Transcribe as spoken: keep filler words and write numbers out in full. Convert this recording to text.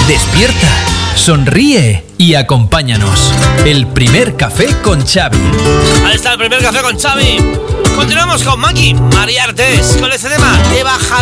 Despierta, sonríe y acompáñanos. El primer café con Xavi. Ahí está el primer café con Xavi. Continuamos con Maki, María Artés, con este tema de baja